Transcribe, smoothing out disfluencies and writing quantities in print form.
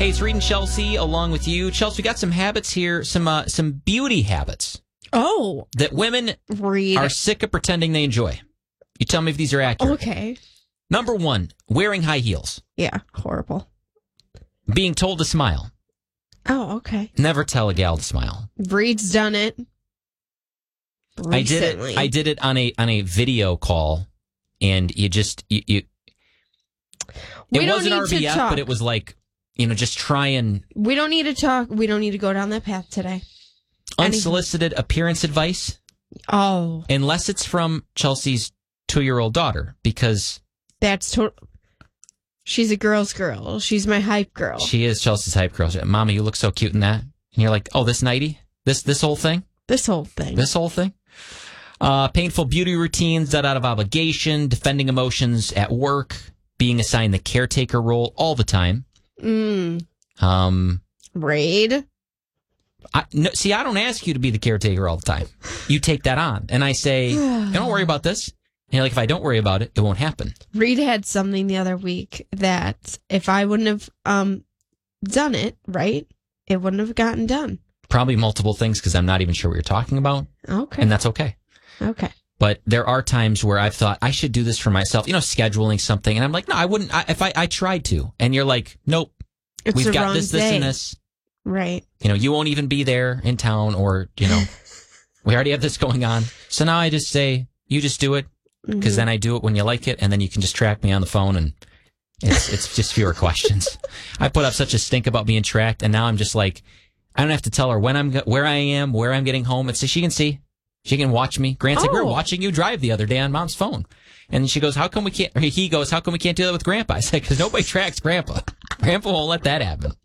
Hey, it's Reed and Chelsea along with you. Chelsea, we got some habits here, some beauty habits. Oh. That women are sick of pretending they enjoy. You tell me if these are accurate. Okay. Number 1, wearing high heels. Yeah, horrible. Being told to smile. Oh, okay. Never tell a gal to smile. Reed's done it recently. I did it on a video call, and you just it wasn't RBF, but it was like, just try and... We don't need to talk. We don't need to go down that path today. Unsolicited appearance advice. Oh. Unless it's from Chelsea's 2-year-old daughter, because... That's she's a girl's girl. She's my hype girl. She is Chelsea's hype girl. Mama, you look so cute in that. And you're like, oh, this nightie? This whole thing? This whole thing. This whole thing? Painful beauty routines, done out of obligation, defending emotions at work, being assigned the caretaker role all the time. Raid. I don't ask you to be the caretaker all the time. You take that on. And I say, don't worry about this. And you're like, if I don't worry about it, it won't happen. Reed had something the other week that if I wouldn't have done it, right, it wouldn't have gotten done. Probably multiple things, because I'm not even sure what you're talking about. Okay. And that's okay. Okay. But there are times where I've thought, I should do this for myself, scheduling something. And I'm like, no, I wouldn't. If I tried to. And you're like, nope. We've got this, this, and this. Right. You won't even be there in town, or, we already have this going on. So now I just say, you just do it, because then I do it when you like it, and then you can just track me on the phone, and it's just fewer questions. I put up such a stink about being tracked, and now I'm just like, I don't have to tell her where I am, where I'm getting home. It's so she can see. She can watch me. Grant's like, we were watching you drive the other day on Mom's phone. And she goes, how come we can't do that with Grandpa? I said, because nobody tracks Grandpa. Grandpa won't let that happen.